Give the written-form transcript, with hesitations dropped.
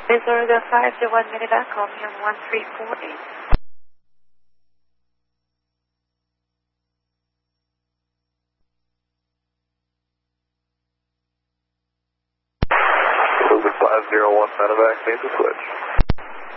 Florida 501 Medevac, call me on 1348. Moving 501 Medevac, need to switch.